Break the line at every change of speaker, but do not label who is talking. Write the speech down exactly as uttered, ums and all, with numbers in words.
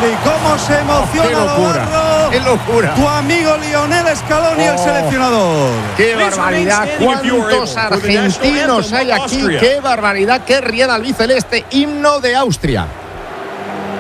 Willy, cómo se emociona.
¡Qué locura!
Navarro,
¡Qué locura!
Tu amigo Lionel Scaloni,
oh,
el seleccionador.
¡Qué barbaridad! ¿Cuántos argentinos hay aquí? ¡Qué barbaridad! ¡Qué riada albiceleste! Himno de Austria.